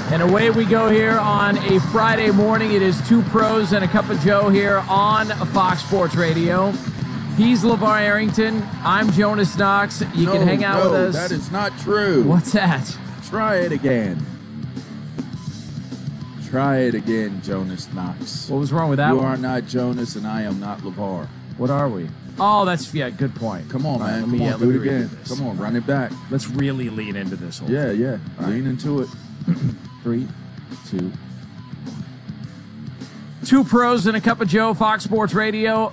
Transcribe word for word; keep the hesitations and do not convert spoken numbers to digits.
And away we go here on a Friday morning. It is Two Pros and a Cup of Joe here on Fox Sports Radio. He's LeVar Arrington. I'm Jonas Knox. You no, can hang out no, with us. That is not true. What's that? Try it again. Try it again, Jonas Knox. What was wrong with that You one? are not Jonas, and I am not LeVar. What are we? Oh, that's, yeah, good point. Come on, All man. right, Come me, on, yeah, do let it me again. redo this. Come on, run it back. Let's really lean into this whole Yeah, thing. yeah. All Lean right. into it. Three, two. Two Pros and a Cup of Joe, Fox Sports Radio.